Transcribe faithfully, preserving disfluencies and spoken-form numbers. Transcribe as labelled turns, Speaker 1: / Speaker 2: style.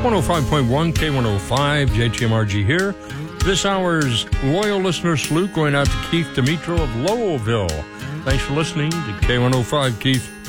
Speaker 1: one oh five point one, K one oh five, J T M R G here. This hour's loyal listener salute going out to Keith Dimitro of Lowellville. Thanks for listening to K one oh five, Keith.